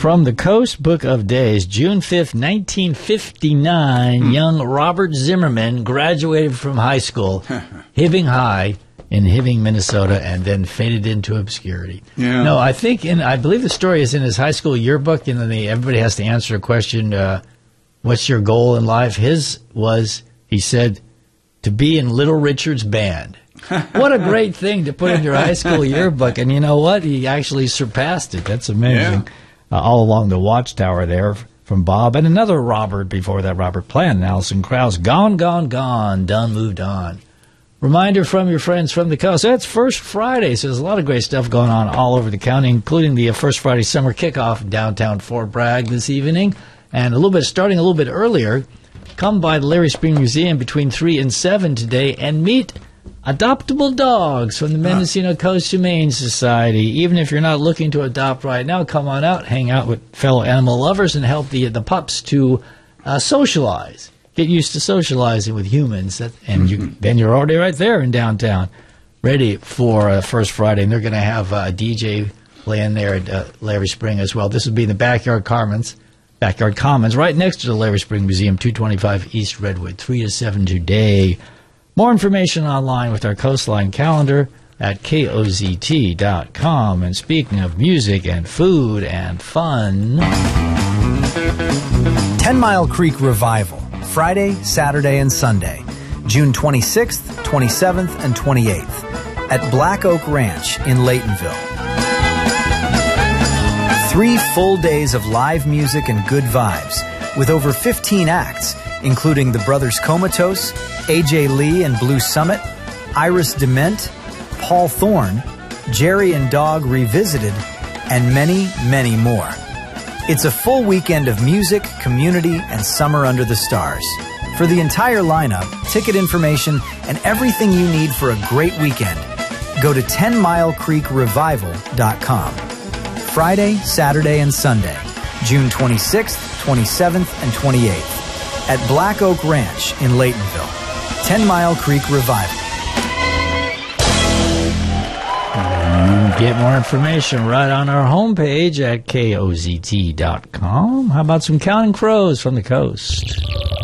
From the Coast Book of Days, June 5th, 1959, young Robert Zimmerman graduated from high school, Hibbing High, in Hibbing, Minnesota, and then faded into obscurity. Yeah. No, I believe the story is in his high school yearbook, and then everybody has to answer a question, what's your goal in life? His was, he said, to be in Little Richard's band. What a great thing to put in your high school yearbook. And you know what? He actually surpassed it. That's amazing. Yeah. All along the Watchtower there from Bob. And another Robert before that, Robert Plant and Alison Krauss. Gone, gone, gone. Done, moved on. Reminder from your friends from the coast. That's First Friday, so there's a lot of great stuff going on all over the county, including the First Friday Summer Kickoff in downtown Fort Bragg this evening. And starting a little bit earlier, come by the Larry Spring Museum between 3 and 7 today and meet adoptable dogs from the Mendocino Coast Humane Society. Even if you're not looking to adopt right now, come on out, hang out with fellow animal lovers, and help the pups to socialize. Get used to socializing with humans. Then you're already right there in downtown, ready for First Friday. And they're going to have a DJ playing there at Larry Spring as well. This will be in the Backyard Commons, right next to the Larry Spring Museum, 225 East Redwood, 3 to 7 today. More information online with our Coastline calendar at KOZT.com. And speaking of music and food and fun, 10 Mile Creek Revival, Friday, Saturday, and Sunday, June 26th, 27th, and 28th at Black Oak Ranch in Laytonville. 3 full days of live music and good vibes with over 15 acts, including the Brothers Comatose, AJ Lee and Blue Summit, Iris Dement, Paul Thorne, Jerry and Dog Revisited, and many, many more. It's a full weekend of music, community, and summer under the stars. For the entire lineup, ticket information, and everything you need for a great weekend, go to 10milecreekrevival.com. Friday, Saturday, and Sunday, June 26th, 27th, and 28th. At Black Oak Ranch in Laytonville. 10 Mile Creek Revival. Get more information right on our homepage at KOZT.com. How about some Counting Crows from the Coast?